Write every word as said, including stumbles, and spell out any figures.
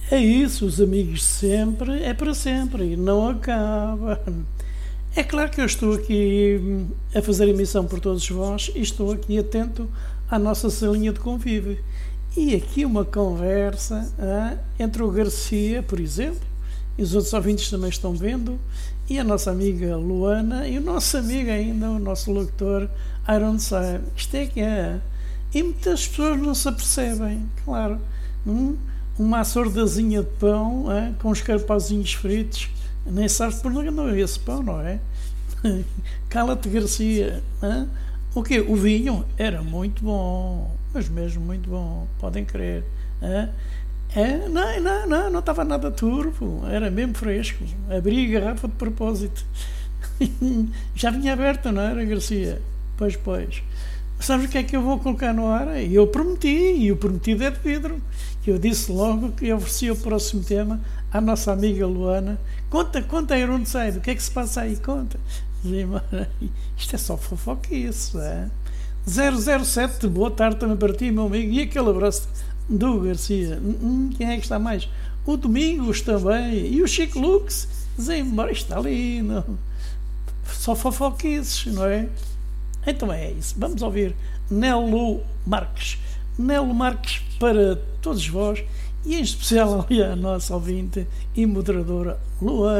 É isso, os amigos sempre, é para sempre e não acaba. É claro que eu estou aqui hum, a fazer emissão por todos vós e estou aqui atento à nossa salinha de convívio. E aqui uma conversa ah, entre o Garcia, por exemplo, e os outros ouvintes também estão vendo, e a nossa amiga Luana e o nosso amigo ainda, o nosso locutor Ironside. Isto é que é. E muitas pessoas não se apercebem, claro. Hum? Uma açordazinha de pão ah, com os carpauzinhos fritos, nem sabes por onde não é esse pão, não é? Cala-te, Garcia. Ah? O quê? O vinho era muito bom, mas mesmo muito bom, podem crer. Ah? É, não, não, não, não estava nada turvo, era mesmo fresco. Abri a garrafa de propósito. Já vinha aberta, não era, Garcia? Pois, pois. Sabes o que é que eu vou colocar no ar? Eu prometi, e o prometido é de vidro. Eu disse logo que eu oferecia o próximo tema à nossa amiga Luana. Conta, conta aí onde sai, o que é que se passa aí? Conta. Isto é só fofoquice, é? zero zero sete, boa tarde também para ti, meu amigo. E aquele abraço do Garcia. Hum, quem é que está mais? O Domingos também. E o Chico Lux. Embora está ali. Não. Só fofoquices, não é? Então é isso. Vamos ouvir Nelo Marques. Nelo Marques para todos vós e em especial ali a nossa ouvinte e moderadora Luana.